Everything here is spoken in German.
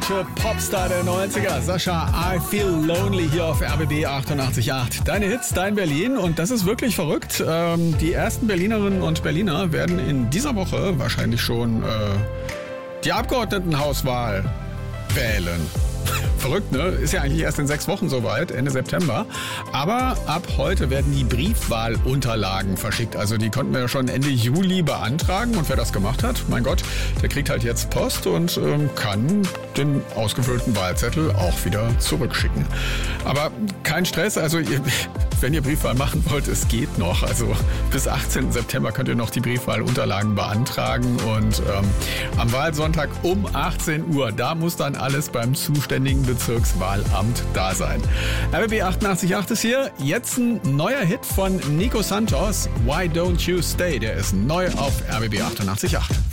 deutsche Popstar der 90er, Sascha, I Feel Lonely hier auf RBB 88.8. Deine Hits, dein Berlin, und das ist wirklich verrückt. Die ersten Berlinerinnen und Berliner werden in dieser Woche wahrscheinlich schon die Abgeordnetenhauswahl wählen. Verrückt, ne? Ist ja eigentlich erst in 6 Wochen soweit, Ende September. Aber ab heute werden die Briefwahlunterlagen verschickt. Also die konnten wir ja schon Ende Juli beantragen. Und wer das gemacht hat, mein Gott, der kriegt halt jetzt Post und kann den ausgefüllten Wahlzettel auch wieder zurückschicken. Aber kein Stress, also wenn ihr Briefwahl machen wollt, es geht noch. Also bis 18. September könnt ihr noch die Briefwahlunterlagen beantragen. Und am Wahlsonntag um 18 Uhr, da muss dann alles beim zuständigen Bezirkswahlamt da sein. RBB 88.8 ist hier. Jetzt ein neuer Hit von Nico Santos. Why Don't You Stay? Der ist neu auf RBB 88.8.